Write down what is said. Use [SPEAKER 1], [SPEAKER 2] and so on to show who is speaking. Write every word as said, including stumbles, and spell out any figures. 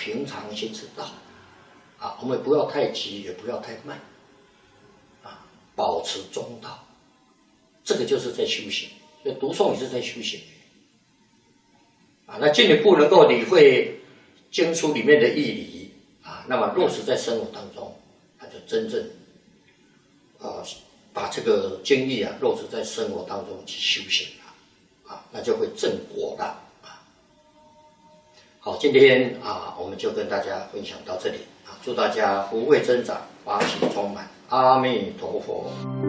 [SPEAKER 1] 平常心之道啊，我们不要太急，也不要太慢啊，保持中道，这个就是在修行。所以读诵也是在修行啊。那进一步能够理会经书里面的义理啊，那么落实在生活当中，那就真正啊把这个经义啊落实在生活当中去修行了啊，那就会正果了。好，今天啊，我们就跟大家分享到这里啊，祝大家福慧增长，法喜充满，阿弥陀佛。